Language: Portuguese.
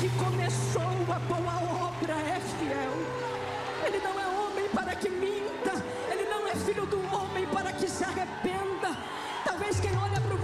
que começou a boa obra é fiel. Ele não é homem para que minta, ele não é filho do